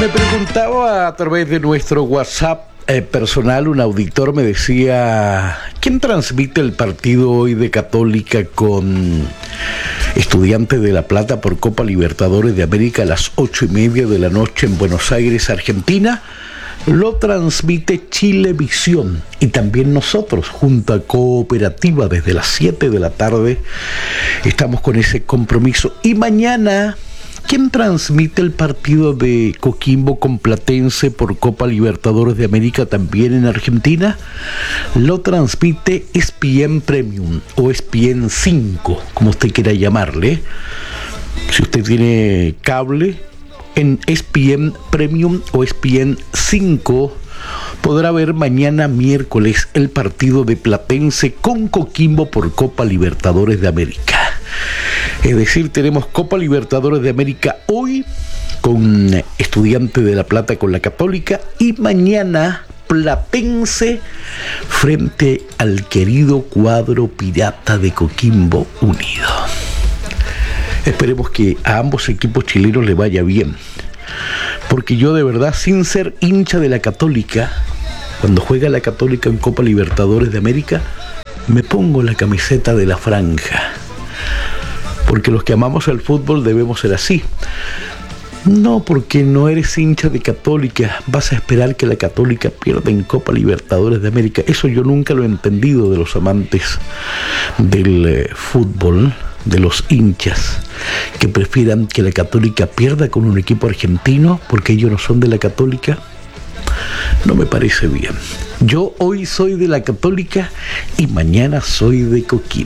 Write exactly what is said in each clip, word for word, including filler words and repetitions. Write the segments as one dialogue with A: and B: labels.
A: Me preguntaba a través de nuestro WhatsApp eh, personal, un auditor me decía, ¿quién transmite el partido hoy de Católica con Estudiantes de La Plata por Copa Libertadores de América a las ocho y media de la noche en Buenos Aires, Argentina? Lo transmite Chilevisión y también nosotros, junto a Cooperativa, desde las siete de la tarde estamos con ese compromiso. Y mañana, ¿quién transmite el partido de Coquimbo con Platense por Copa Libertadores de América también en Argentina? Lo transmite E S P N Premium o E S P N cinco, como usted quiera llamarle. Si usted tiene cable, en E S P N Premium o E S P N cinco podrá ver mañana miércoles el partido de Platense con Coquimbo por Copa Libertadores de América. Es decir, tenemos Copa Libertadores de América hoy con Estudiantes de La Plata con la Católica y mañana Platense frente al querido cuadro pirata de Coquimbo Unido. Esperemos que a ambos equipos chilenos le vaya bien, porque yo de verdad, sin ser hincha de la Católica, cuando juega la Católica en Copa Libertadores de América, me pongo la camiseta de la franja, porque los que amamos el fútbol debemos ser así. No porque no eres hincha de Católica vas a esperar que la Católica pierda en Copa Libertadores de América. Eso yo nunca lo he entendido de los amantes del eh, fútbol, de los hinchas, que prefieran que la Católica pierda con un equipo argentino porque ellos no son de la Católica. No me parece bien. Yo hoy soy de la Católica y mañana soy de Coquimbo.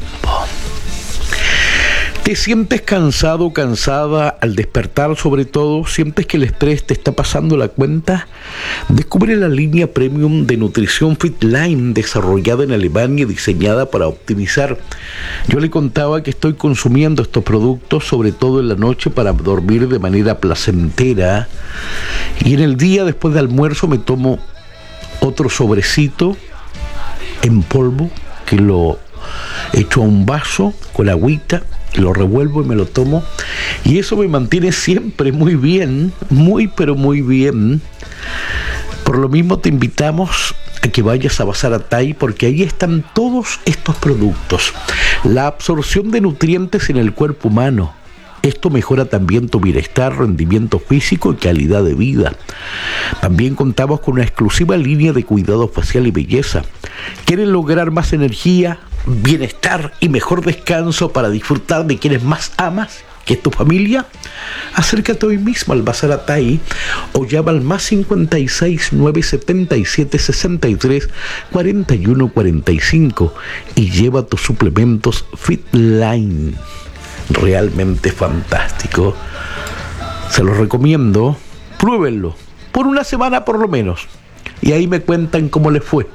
A: ¿Te sientes cansado, cansada al despertar? Sobre todo, ¿sientes que el estrés te está pasando la cuenta? Descubre la línea premium de nutrición Fitline, desarrollada en Alemania y diseñada para optimizar. Yo le contaba que estoy consumiendo estos productos, sobre todo en la noche, para dormir de manera placentera. Y en el día, después de almuerzo, me tomo otro sobrecito en polvo, que lo echo a un vaso con agüita, lo revuelvo y me lo tomo, y eso me mantiene siempre muy bien, muy pero muy bien. Por lo mismo te invitamos a que vayas a Bazar Atay, porque ahí están todos estos productos. La absorción de nutrientes en el cuerpo humano. Esto mejora también tu bienestar, rendimiento físico y calidad de vida. También contamos con una exclusiva línea de cuidado facial y belleza. ¿Quieren lograr más energía, bienestar y mejor descanso para disfrutar de quienes más amas, que es tu familia? Acércate hoy mismo al Bazar Atay o llama al más cincuenta y seis, nueve setenta y siete, sesenta y tres, cuarenta y uno, cuarenta y cinco y lleva tus suplementos Fitline. Realmente fantástico. Se los recomiendo. Pruébenlo por una semana por lo menos y ahí me cuentan cómo les fue.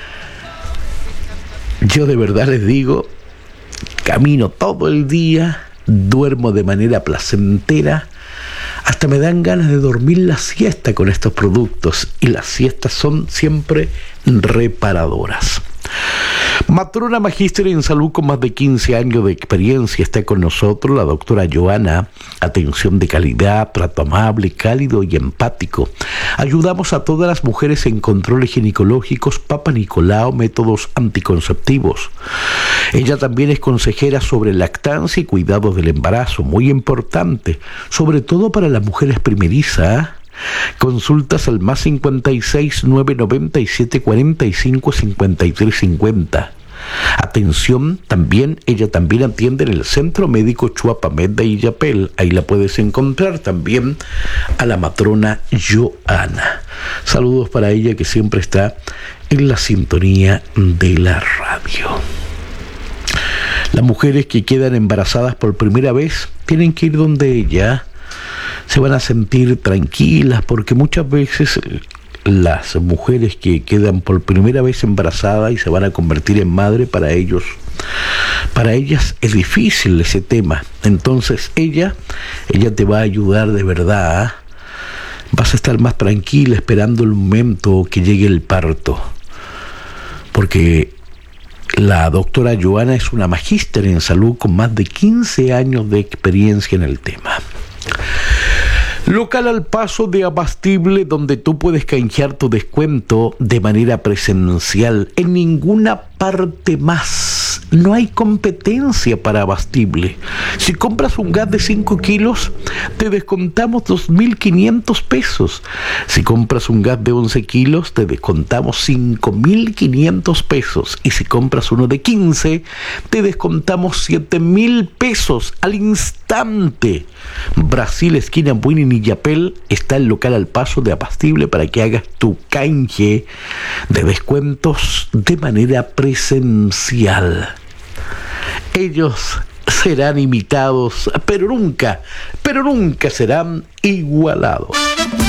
A: Yo de verdad les digo, camino todo el día, duermo de manera placentera, hasta me dan ganas de dormir la siesta con estos productos, y las siestas son siempre reparadoras. Matrona magíster en salud con más de quince años de experiencia está con nosotros, la doctora Joana. Atención de calidad, trato amable, cálido y empático. Ayudamos a todas las mujeres en controles ginecológicos, Papa Nicolau, métodos anticonceptivos. Ella también es consejera sobre lactancia y cuidados del embarazo, muy importante, sobre todo para las mujeres primerizas. Consultas al más cincuenta y seis, nueve noventa y siete, cuarenta y cinco, cincuenta y tres cincuenta. Atención, también, ella también atiende en el Centro Médico Chuapamed de Illapel. Ahí la puedes encontrar también a la matrona Joana. Saludos para ella, que siempre está en la sintonía de la radio. Las mujeres que quedan embarazadas por primera vez tienen que ir donde ella. Se van a sentir tranquilas, porque muchas veces las mujeres que quedan por primera vez embarazadas y se van a convertir en madre, para ellos, para ellas es difícil ese tema. Entonces ella, ella te va a ayudar de verdad. Vas a estar más tranquila esperando el momento que llegue el parto, porque la doctora Joana es una magíster en salud con más de quince años de experiencia en el tema. Local Al Paso de Abastible, donde tú puedes canjear tu descuento de manera presencial. En ninguna parte más. No hay competencia para Abastible. Si compras un gas de cinco kilos, te descontamos dos mil quinientos pesos. Si compras un gas de once kilos, te descontamos cinco mil quinientos pesos. Y si compras uno de quince, te descontamos siete mil pesos al instante. Brasil, esquina Buin y Yapel, está el Local Al Paso de Abastible para que hagas tu canje de descuentos de manera presencial. Ellos serán imitados, pero nunca, pero nunca serán igualados.